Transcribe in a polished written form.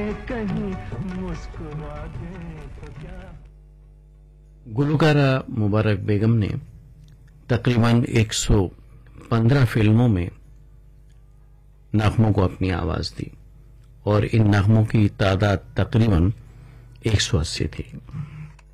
कहीं मुस्कुरा दे तो क्या। गुलकारा मुबारक बेगम ने तकरीबन 115 फिल्मों में नगमों को अपनी आवाज दी और इन नगमों की तादाद तकरीबन 180 थी।